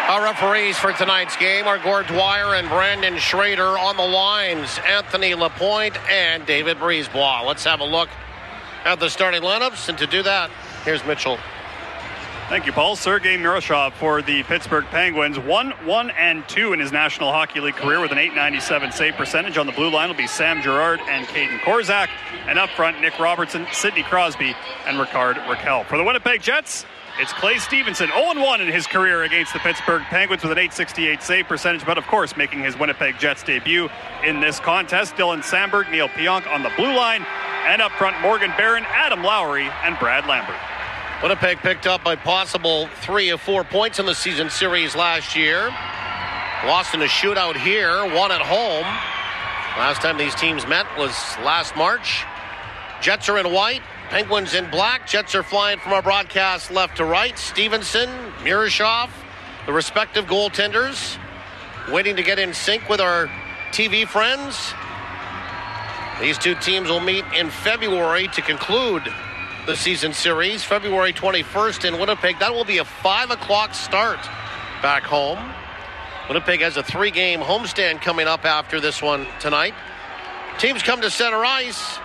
Our referees for tonight's game are Gord Dwyer and Brandon Schrader. On the lines, Anthony Lapointe and David Brisebois. Let's have a look at the starting lineups, and to do that, here's Mitchell. Thank you, Paul. Sergei Miroshov for the Pittsburgh Penguins, 1-1-2 in his National Hockey League career with an .897 save percentage. On the blue line will be Sam Girard and Caden Korzak, and up front, Nick Robertson, Sidney Crosby, and Ricard Raquel. For the Winnipeg Jets, it's Clay Stevenson, 0-1 in his career against the Pittsburgh Penguins with an .868 save percentage, but of course making his Winnipeg Jets debut in this contest. Dylan Samberg, Neil Pionk on the blue line, and up front, Morgan Barron, Adam Lowry, and Brad Lambert. Winnipeg picked up a possible 3 of 4 points in the season series last year. Lost in a shootout here, won at home. Last time these teams met was last March. Jets are in white, Penguins in black. Jets are flying from our broadcast left to right. Stevenson, Miroshov, the respective goaltenders, waiting to get in sync with our TV friends. These two teams will meet in February to conclude the season series, February 21st in Winnipeg. That will be a 5 o'clock start back home. Winnipeg has a 3-game homestand coming up after this one tonight. Teams come to center ice.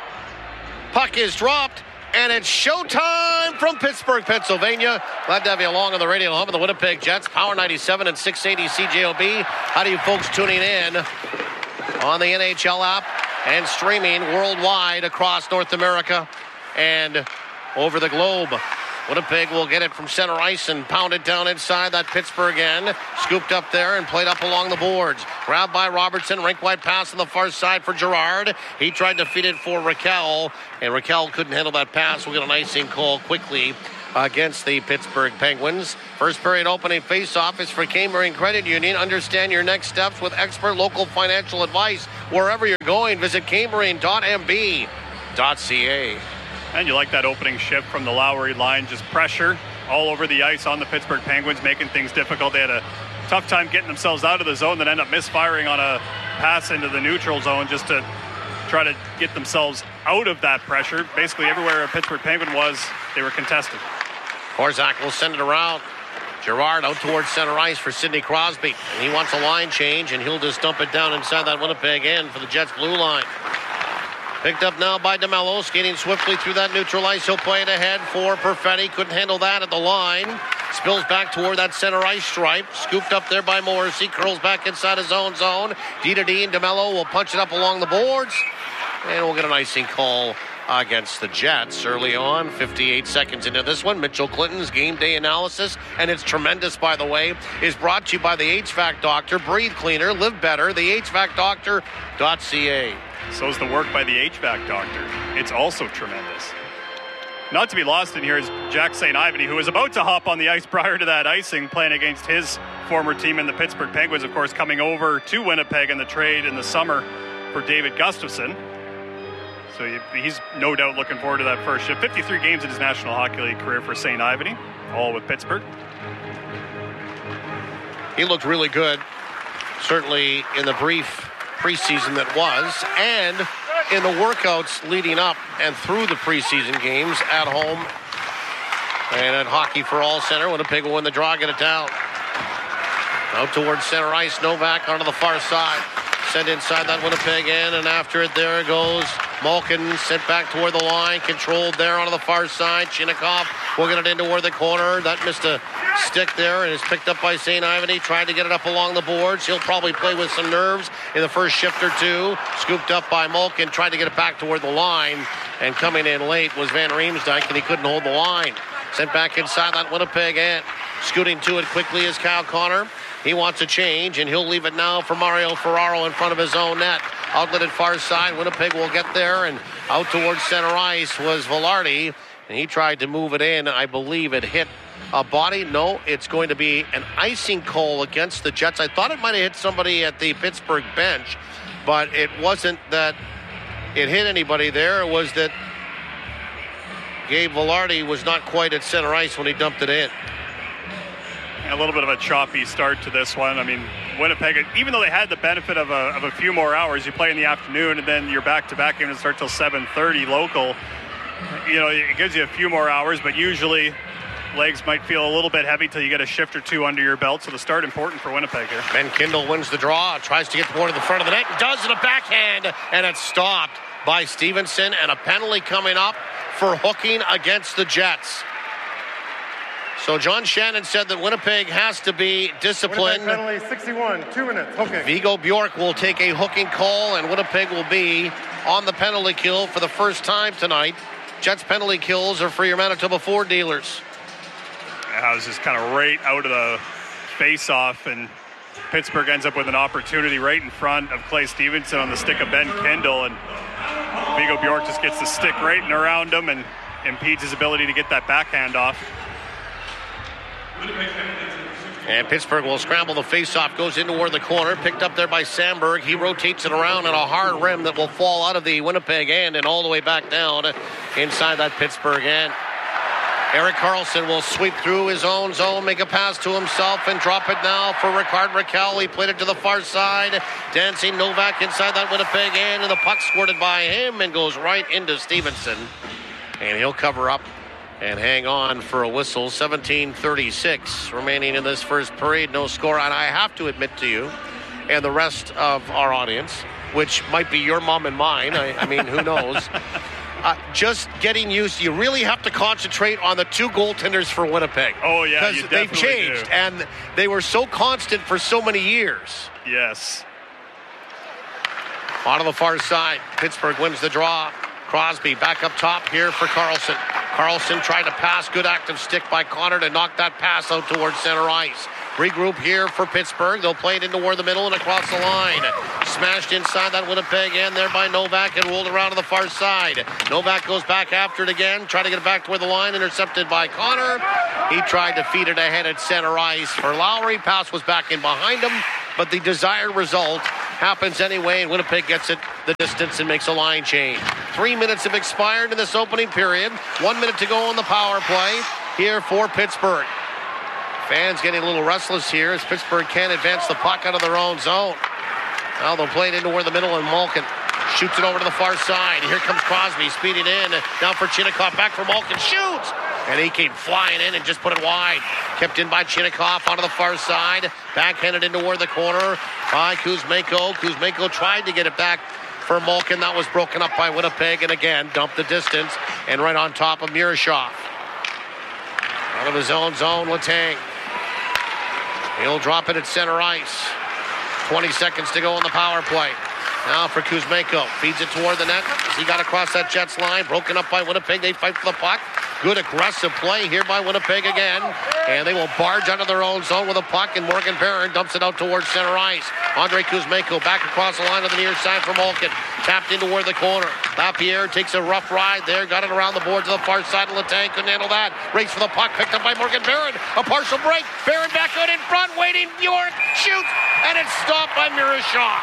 Puck is dropped, and it's showtime from Pittsburgh, Pennsylvania. Glad to have you along on the radio home of the Winnipeg Jets, Power 97 and 680 CJOB. How do you folks tuning in on the NHL app and streaming worldwide across North America and over the globe? Winnipeg will get it from center ice and pound it down inside that Pittsburgh end. Scooped up there and played up along the boards. Grabbed by Robertson. Rink-wide pass on the far side for Girard. He tried to feed it for Raquel, and Raquel couldn't handle that pass. We'll get an icing call quickly against the Pittsburgh Penguins. First period opening face-off is for Cambrian Credit Union. Understand your next steps with expert local financial advice. Wherever you're going, visit cambrian.mb.ca. And you like that opening shift from the Lowry line, just pressure all over the ice on the Pittsburgh Penguins, making things difficult. They had a tough time getting themselves out of the zone, then end up misfiring on a pass into the neutral zone just to try to get themselves out of that pressure. Basically everywhere a Pittsburgh Penguin was, they were contested. Korzak will send it around. Girard out towards center ice for Sidney Crosby. And he wants a line change, and he'll just dump it down inside that Winnipeg end for the Jets blue line. Picked up now by DeMello, skating swiftly through that neutral ice. He'll play it ahead for Perfetti. Couldn't handle that at the line. Spills back toward that center ice stripe. Scooped up there by Morrissey. Curls back inside his own zone. D-to-D, and DeMello will punch it up along the boards. And we'll get an icing call against the Jets early on. 58 seconds into this one. Mitchell Clinton's game day analysis, and it's tremendous, by the way, is brought to you by the HVAC Doctor. Breathe cleaner, live better. The HVACdoctor.ca. So is the work by the HVAC Doctor. It's also tremendous. Not to be lost in here is Jack St. Ivany, who was about to hop on the ice prior to that icing, playing against his former team in the Pittsburgh Penguins, of course, coming over to Winnipeg in the trade in the summer for David Gustafson. So he's no doubt looking forward to that first shift. 53 games in his National Hockey League career for St. Ivany, all with Pittsburgh. He looked really good, certainly in the brief preseason that was, and in the workouts leading up and through the preseason games at home and at Hockey for All Center. Winnipeg will win the draw, get it down. Out towards center ice, Novak onto the far side. Sent inside that Winnipeg end, and after it, there goes Malkin, sent back toward the line, controlled there onto the far side. Chinnikov will get it in toward the corner. That missed a stick there and is picked up by St. Ivany. Tried to get it up along the boards. He'll probably play with some nerves in the first shift or two. Scooped up by Malkin, tried to get it back toward the line, and coming in late was Van Riemsdyk, and he couldn't hold the line. Sent back inside that Winnipeg end. Scooting to it quickly is Kyle Connor. He wants a change, and he'll leave it now for Mario Ferraro in front of his own net. Outlet at far side. Winnipeg will get there, and out towards center ice was Velarde, and he tried to move it in. I believe it hit a body. No, it's going to be an icing call against the Jets. I thought it might have hit somebody at the Pittsburgh bench, but it wasn't that it hit anybody there. It was that Gabe Velarde was not quite at center ice when he dumped it in. A little bit of a choppy start to this one. I mean, Winnipeg, even though they had the benefit of a few more hours, you play in the afternoon and then your back-to-back game doesn't start till 7:30 local. You know, it gives you a few more hours, but usually legs might feel a little bit heavy till you get a shift or two under your belt. So the start important for Winnipeg here. Ben Kindle wins the draw, tries to get the ball to the front of the net, does it a backhand, and it's stopped by Stevenson, and a penalty coming up for hooking against the Jets. So John Shannon said that Winnipeg has to be disciplined. Winnipeg penalty 61, 2 minutes, hooking. Vigo Bjork will take a hooking call, and Winnipeg will be on the penalty kill for the first time tonight. Jets penalty kills are for your Manitoba Ford dealers. That was just kind of right out of the face-off, and Pittsburgh ends up with an opportunity right in front of Clay Stevenson on the stick of Ben Kindle, and Vigo Bjork just gets the stick right and around him and impedes his ability to get that backhand off. And Pittsburgh will scramble the faceoff, goes in toward the corner, picked up there by Sandberg. He rotates it around on a hard rim that will fall out of the Winnipeg end and all the way back down inside that Pittsburgh end. Erik Karlsson will sweep through his own zone, make a pass to himself, and drop it now for Rickard Rakell. He played it to the far side. Dancing Novak inside that Winnipeg end, and the puck squirted by him and goes right into Stevenson. And he'll cover up and hang on for a whistle. 17:36 remaining in this first period. No score. And I have to admit to you and the rest of our audience, which might be your mom and mine, I mean, who knows, just getting used. You really have to concentrate on the two goaltenders for Winnipeg. Oh, yeah, because they've changed, and they were so constant for so many years. Yes. On the far side, Pittsburgh wins the draw. Crosby back up top here for Karlsson. Karlsson tried to pass. Good active stick by Connor to knock that pass out towards center ice. Regroup here for Pittsburgh. They'll play it in toward the middle and across the line. Smashed inside that Winnipeg end there by Novak and rolled around to the far side. Novak goes back after it again, trying to get it back toward the line. Intercepted by Connor. He tried to feed it ahead at center ice for Lowry. Pass was back in behind him, but the desired result happens anyway, and Winnipeg gets it the distance and makes a line change. 3 minutes have expired in this opening period. 1 minute to go on the power play here for Pittsburgh. Fans getting a little restless here as Pittsburgh can't advance the puck out of their own zone. Now they'll play it into where the middle, and Malkin shoots it over to the far side. Here comes Crosby speeding in. Now for Chinnikov, back for Malkin, shoots! And he came flying in and just put it wide. Kept in by Chinnikov onto the far side. Backhanded into toward the corner by Kuzmenko. Kuzmenko tried to get it back for Malkin. That was broken up by Winnipeg, and again, dumped the distance and right on top of Murashov. Out of his own zone, Letang. He'll drop it at center ice. 20 seconds to go on the power play. Now for Kuzmenko. Feeds it toward the net. He got across that Jets line. Broken up by Winnipeg. They fight for the puck. Good aggressive play here by Winnipeg again. And they will barge out of their own zone with a puck, and Morgan Barron dumps it out towards center ice. Andre Kuzmenko back across the line to the near side for Malkin. Tapped in toward the corner. Lapierre takes a rough ride there. Got it around the board to the far side. Letang couldn't handle that. Race for the puck. Picked up by Morgan Barron. A partial break. Barron back out in front. Waiting. Bjork shoots. And it's stopped by Murashov.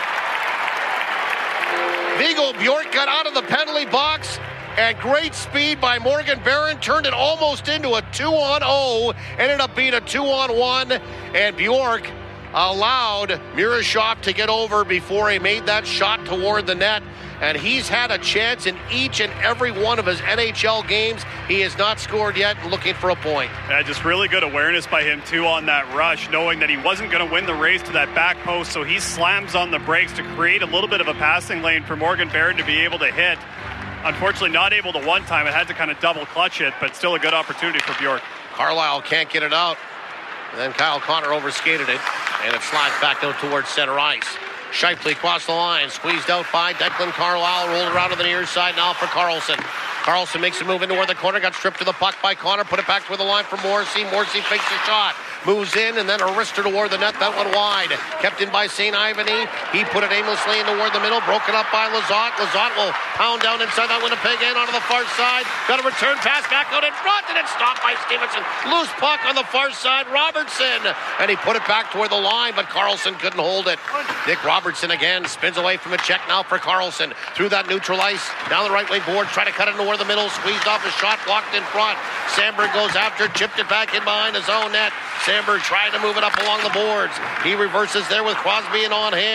Vigo Bjork got out of the penalty box, and great speed by Morgan Barron turned it almost into a 2-on-0. Ended up being a 2-on-1, and Bjork allowed Murashov to get over before he made that shot toward the net. And he's had a chance in each and every one of his NHL games. He has not scored yet, looking for a point. Yeah, just really good awareness by him, too, on that rush, knowing that he wasn't going to win the race to that back post, so he slams on the brakes to create a little bit of a passing lane for Morgan Barron to be able to hit. Unfortunately, not able to one time. It had to kind of double clutch it, but still a good opportunity for Bjork. Carlisle can't get it out. And then Kyle Connor overskated it, and it slides back out towards center ice. Shifley across the line, squeezed out by Declan Carlisle, rolled around to the near side now for Karlsson. Karlsson makes a move into where the corner, got stripped to the puck by Connor, put it back toward the line for Morrissey. Morrissey fakes a shot, moves in, and then a wrister toward the net. That one wide. Kept in by St. Ivany. He put it aimlessly in toward the middle, broken up by Lizotte. Lizotte will pound down inside that Winnipeg end onto the far side. Got a return pass back out in front, and it's stopped by Stevenson. Loose puck on the far side, Robertson. And he put it back toward the line, but Karlsson couldn't hold it. Nick Robertson again spins away from a check now for Karlsson. Through that neutral ice, down the right wing board, try to cut it toward the middle, squeezed off a shot, blocked in front. Sandberg goes after, chipped it back in behind his own net. Sandberg trying to move it up along the boards. He reverses there with Crosby and on him.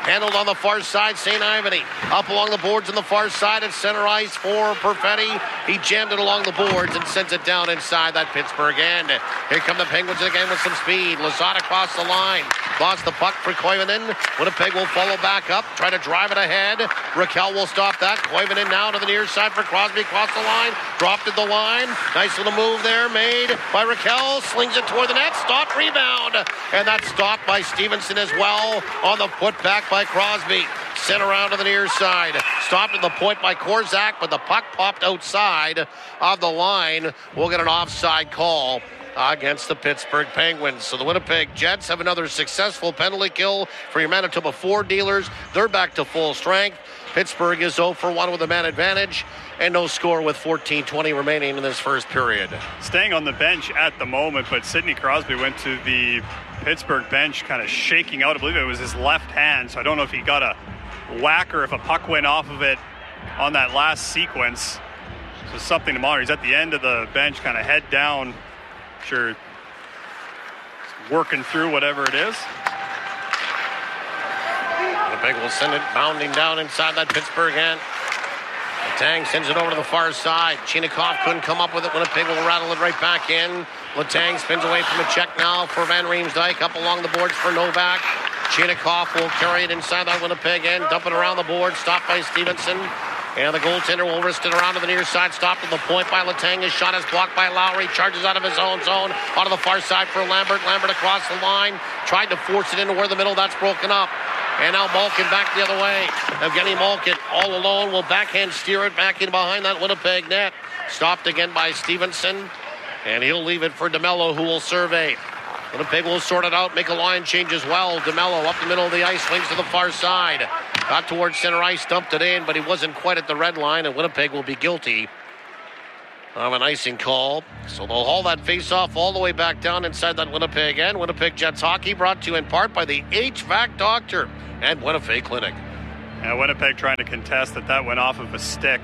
Handled on the far side, St. Ivany. Up along the boards on the far side at center ice for Perfetti. He jammed it along the boards and sends it down inside that Pittsburgh end. Here come the Penguins again with some speed. Lazard across the line. Lost the puck for Koivunen. Winnipeg will follow back up, try to drive it ahead. Raquel will stop that. Koivunen now to the near side for Crosby. Across the line. Dropped at the line. Nice little move there made by Raquel. Slings it toward the net. Stop, rebound. And that's stopped by Stevenson as well on the putback by Crosby. Sent around to the near side. Stopped at the point by Korzak, but the puck popped outside of the line. We'll get an offside call against the Pittsburgh Penguins. So the Winnipeg Jets have another successful penalty kill for your Manitoba Ford dealers. They're back to full strength. Pittsburgh is 0 for 1 with a man advantage and no score with 14:20 remaining in this first period. Staying on the bench at the moment, but Sidney Crosby went to the Pittsburgh bench kind of shaking out. I believe it was his left hand, so I don't know if he got a whack or if a puck went off of it on that last sequence. So something to monitor. He's at the end of the bench, kind of head down. Sure, working through whatever it is. Winnipeg will send it bounding down inside that Pittsburgh end. Letang sends it over to the far side. Chinakhov couldn't come up with it. Winnipeg will rattle it right back in. Letang spins away from a check now for Van Riemsdyk. Up along the boards for Novak. Chinakhov will carry it inside that Winnipeg end. Dump it around the board. Stopped by Stevenson. And the goaltender will wrist it around to the near side. Stopped at the point by Letang. His shot is blocked by Lowry. Charges out of his own zone. Onto the far side for Lambert. Lambert across the line. Tried to force it into where the middle. That's broken up. And now Malkin back the other way. Evgeny Malkin all alone will backhand steer it back in behind that Winnipeg net. Stopped again by Stevenson. And he'll leave it for DeMello, who will survey. Winnipeg will sort it out, make a line change as well. DeMello up the middle of the ice, swings to the far side. Got towards center ice, dumped it in, but he wasn't quite at the red line, and Winnipeg will be guilty of an icing call. So they'll haul that face-off all the way back down inside that Winnipeg end. Winnipeg Jets hockey brought to you in part by the HVAC Doctor and Winnipeg Clinic. And Winnipeg trying to contest that went off of a stick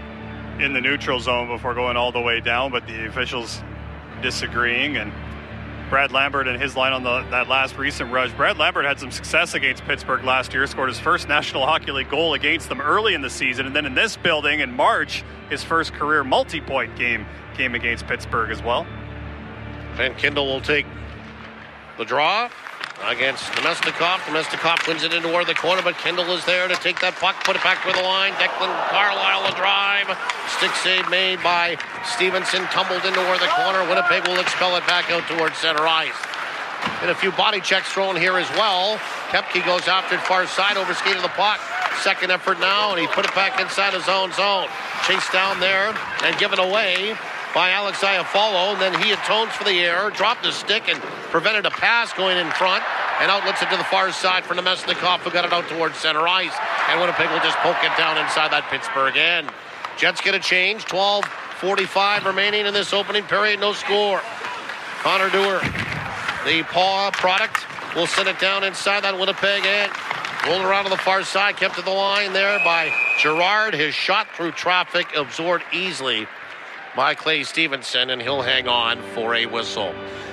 in the neutral zone before going all the way down, but the officials disagreeing. And Brad Lambert and his line on that last recent rush. Brad Lambert had some success against Pittsburgh last year, scored his first National Hockey League goal against them early in the season, and then in this building in March, his first career multi-point game against Pittsburgh as well. Van Kindle will take the draw against Nemesnikov. Nemesnikov wins it into where the corner, but Kindle is there to take that puck, put it back to the line. Declan Carlisle a drive. Stick save made by Stevenson, tumbled into where the corner. Winnipeg will expel it back out towards center ice. And a few body checks thrown here as well. Koepke goes after it far side, overskated the puck. Second effort now, and he put it back inside his own zone. Chased down there and given away by Alex Iafallo, and then he atones for the error, dropped his stick and prevented a pass going in front, and outlets it to the far side for Nemesnikov, who got it out towards center ice, and Winnipeg will just poke it down inside that Pittsburgh end. Jets get a change, 12:45 remaining in this opening period, no score. Connor Dewar, the paw product, will send it down inside that Winnipeg end. Rolled around to the far side, kept to the line there by Girard. His shot through traffic absorbed easily by Clay Stevenson, and he'll hang on for a whistle.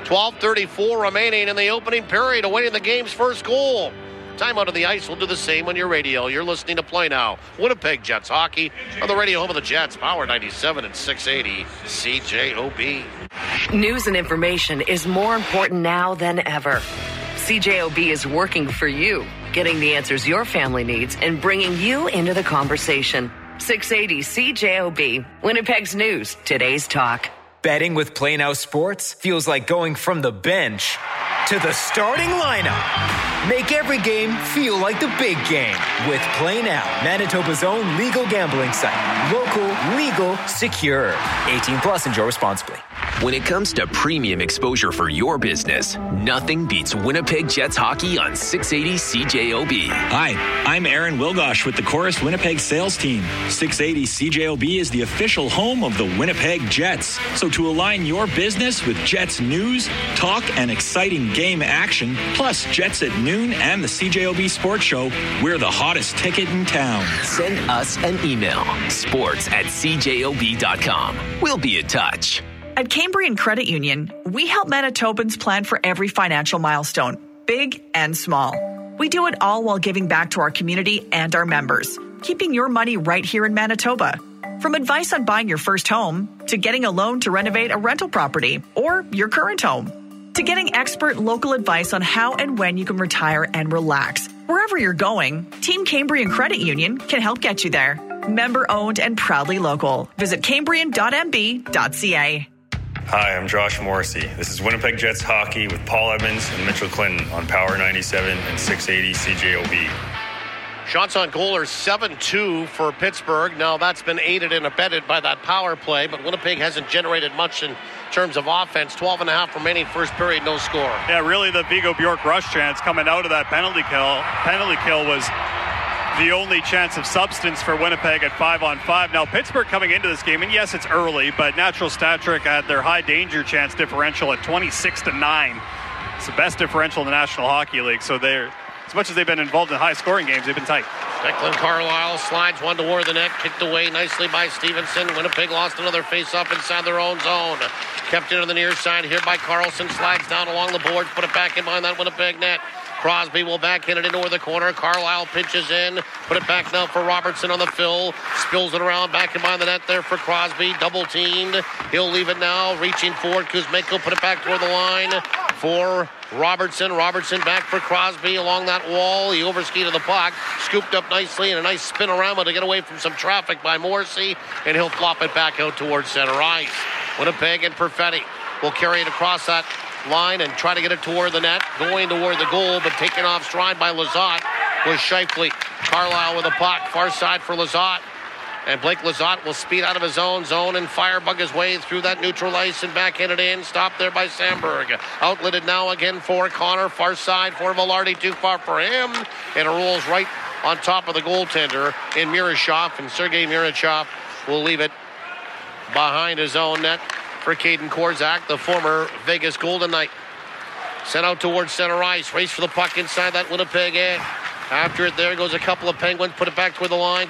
12:34 remaining in the opening period, awaiting the game's first goal. Time out of the ice will do the same on your radio. You're listening to Play Now. Winnipeg Jets hockey on the radio home of the Jets. Power 97 and 680 CJOB. News and information is more important now than ever. CJOB is working for you, getting the answers your family needs and bringing you into the conversation. 680 CJOB, Winnipeg's news, today's talk. Betting with Play Now Sports feels like going from the bench to the starting lineup. Make every game feel like the big game with Play Now, Manitoba's own legal gambling site. Local, legal, secure. 18 plus, enjoy responsibly. When it comes to premium exposure for your business, nothing beats Winnipeg Jets hockey on 680 CJOB. Hi, I'm Aaron Wilgosh with the Chorus Winnipeg sales team. 680 CJOB is the official home of the Winnipeg Jets. So to align your business with Jets news, talk, and exciting game action, plus Jets at noon and the CJOB Sports Show, we're the hottest ticket in town. Send us an email, sports@cjob.com. We'll be in touch. At Cambrian Credit Union, we help Manitobans plan for every financial milestone, big and small. We do it all while giving back to our community and our members, keeping your money right here in Manitoba. From advice on buying your first home, to getting a loan to renovate a rental property or your current home, to getting expert local advice on how and when you can retire and relax. Wherever you're going, Team Cambrian Credit Union can help get you there. Member owned and proudly local. Visit cambrian.mb.ca. Hi, I'm Josh Morrissey. This is Winnipeg Jets hockey with Paul Edmonds and Mitchell Clinton on Power 97 and 680 CJOB. Shots on goal are 7-2 for Pittsburgh. Now that's been aided and abetted by that power play, but Winnipeg hasn't generated much in terms of offense. 12.5 remaining first period, no score. Yeah, really the Vigo Bjork rush chance coming out of that penalty kill was the only chance of substance for Winnipeg at 5-on-5. Now Pittsburgh coming into this game, and yes, it's early, but Natural Stat Trick had their high danger chance differential at 26-9. It's the best differential in the National Hockey League, so they're, as much as they've been involved in high-scoring games, they've been tight. Declan Carlisle slides one toward the net, kicked away nicely by Stevenson. Winnipeg lost another face-off inside their own zone. Kept it on the near side here by Carlson. Slides down along the boards, put it back in behind that Winnipeg net. Crosby will backhand it into the corner. Carlisle pitches in. Put it back now for Robertson on the fill. Spills it around back in behind the net there for Crosby. Double teamed. He'll leave it now. Reaching forward. Kuzmenko put it back toward the line for Robertson. Robertson back for Crosby along that wall. He overskied the puck. Scooped up nicely and a nice spin around to get away from some traffic by Morrissey. And he'll flop it back out towards center ice. Winnipeg and Perfetti will carry it across that line and try to get it toward the net, going toward the goal, but taken off stride by Lizotte was Scheifele. Carlisle with a puck, far side for Lizotte, and Blake Lizotte will speed out of his own zone and firebug his way through that neutral ice and backhand it in. Stopped there by Sandberg. Outletted now again for Connor, far side for Velarde, too far for him, and it rolls right on top of the goaltender in Miroshov, and Sergei Miroshov will leave it behind his own net for Caden Korzak, the former Vegas Golden Knight. Sent out towards center ice. Race for the puck inside that Winnipeg end. After it, there goes a couple of Penguins. Put it back toward the line.